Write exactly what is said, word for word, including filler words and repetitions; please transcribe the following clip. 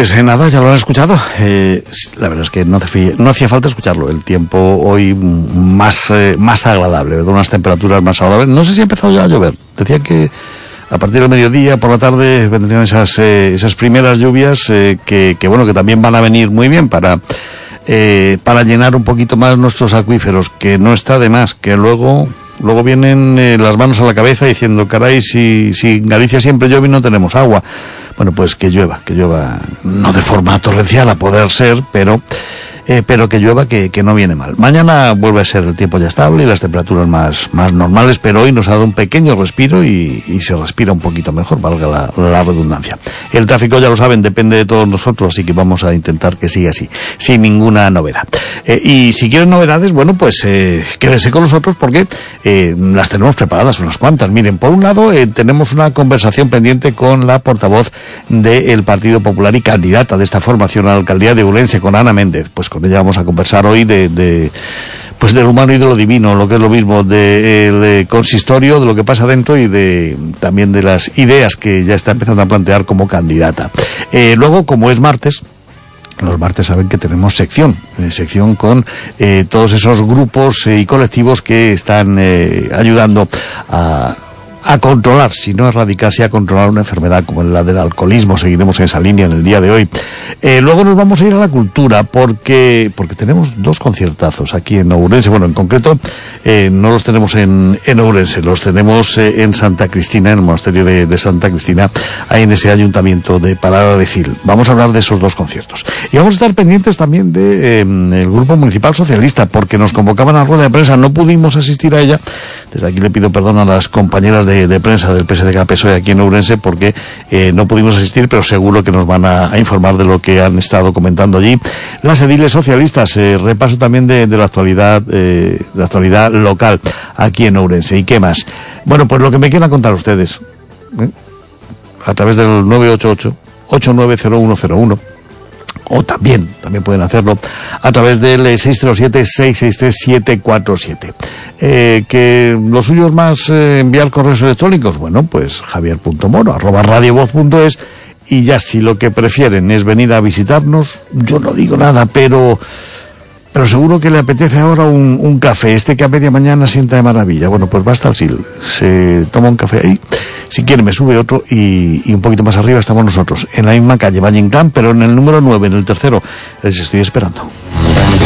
Pues eh, nada, ya lo han escuchado. Eh, la verdad es que no, hace, no hacía falta escucharlo. El tiempo hoy más eh, más agradable, ¿verdad? Unas temperaturas más agradables. No sé si ha empezado ya a llover. Decía que a partir del mediodía, por la tarde, vendrían esas eh, esas primeras lluvias eh, que, que, bueno, que también van a venir muy bien para eh, para llenar un poquito más nuestros acuíferos, que no está de más, que luego... Luego vienen eh, las manos a la cabeza diciendo, caray, si, si en Galicia siempre llueve y no tenemos agua. Bueno, pues que llueva, que llueva, no de forma torrencial a poder ser, pero eh, pero que llueva, que, que no viene mal. Mañana vuelve a ser el tiempo ya estable y las temperaturas más, más normales, pero hoy nos ha dado un pequeño respiro y, y se respira un poquito mejor, valga la, la redundancia. El tráfico, ya lo saben, depende de todos nosotros, así que vamos a intentar que siga así, sin ninguna novedad. Eh, y si quieren novedades, bueno, pues eh, quédense con nosotros porque eh, las tenemos preparadas unas cuantas. Miren, por un lado eh, tenemos una conversación pendiente con la portavoz del Partido Popular y candidata de esta formación a la alcaldía de Ourense, con Ana Méndez. Pues con ella vamos a conversar hoy de, de pues de lo humano y de lo divino, lo que es lo mismo, del de consistorio, de lo que pasa dentro y de también de las ideas que ya está empezando a plantear como candidata. Eh, luego, como es martes, los martes saben que tenemos sección, eh, sección con eh, todos esos grupos eh, y colectivos que están eh, ayudando a... a controlar, si no erradicarse, a controlar una enfermedad como la del alcoholismo. Seguiremos en esa línea en el día de hoy. Eh, luego nos vamos a ir a la cultura porque porque tenemos dos conciertazos aquí en Ourense. Bueno, en concreto eh, no los tenemos en, en Ourense, los tenemos eh, en Santa Cristina, en el monasterio de, de Santa Cristina, ahí en ese ayuntamiento de Parada de Sil. Vamos a hablar de esos dos conciertos. Y vamos a estar pendientes también de eh, el Grupo Municipal Socialista, porque nos convocaban a rueda de prensa, no pudimos asistir a ella. Desde aquí le pido perdón a las compañeras de De, de prensa del P S D G P S O E aquí en Ourense porque eh, no pudimos asistir, pero seguro que nos van a, a informar de lo que han estado comentando allí las ediles socialistas. Eh, repaso también de, de la actualidad eh, de la actualidad local aquí en Ourense. ¿Y qué más? Bueno, pues lo que me quieran contar ustedes ¿eh? a través del nueve ocho ocho, ocho nueve cero uno cero uno, o también, también pueden hacerlo a través del seis cero siete, seis seis tres, siete cuatro siete. Eh, que los suyos más eh, enviar correos electrónicos, bueno, pues javier.moro, arroba radiovoz punto es, y ya si lo que prefieren es venir a visitarnos, yo no digo nada, pero... pero seguro que le apetece ahora un, un café, este que a media mañana sienta de maravilla. Bueno, pues basta al Sil, se toma un café ahí, si quiere me sube otro y, y un poquito más arriba estamos nosotros, en la misma calle, Valle Inclán, pero en el número nueve, en el tercero, les estoy esperando.